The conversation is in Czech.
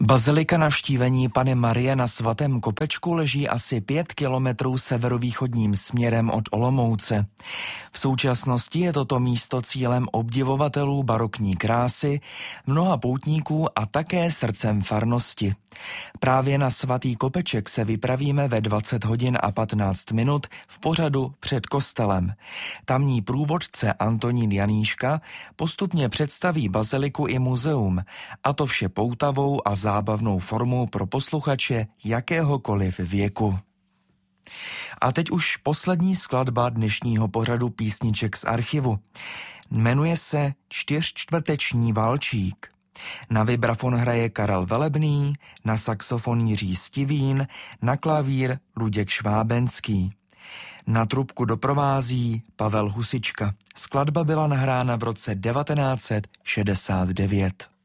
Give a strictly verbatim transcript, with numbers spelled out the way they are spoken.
Bazilika Navštívení Panny Marie na Svatém Kopečku leží asi pět kilometrů severovýchodním směrem od Olomouce. V současnosti je toto místo cílem obdivovatelů barokní krásy, mnoha poutníků a také srdcem farnosti. Právě na Svatý Kopeček se vypravíme ve dvacet hodin a patnáct minut v pořadu Před kostelem. Tamní průvodce Antonín Janíška postupně představí baziliku i muzeum, a to vše poutavou a zábavnou formou pro posluchače jakéhokoliv věku. A teď už poslední skladba dnešního pořadu Písniček z archivu. Jmenuje se Čtyřčtvrteční valčík. Na vibrafon hraje Karel Velebný, na saxofon Jiří Stivín, na klavír Luděk Švábenský. Na trubku doprovází Pavel Husička. Skladba byla nahrána v roce devatenáct set šedesát devět.